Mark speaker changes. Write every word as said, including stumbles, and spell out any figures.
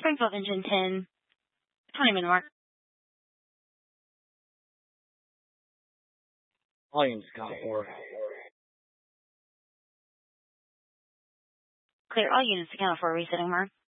Speaker 1: Springfield Engine ten. twenty minute mark.
Speaker 2: All units count for.
Speaker 1: Clear all units accounted for. Resetting mark.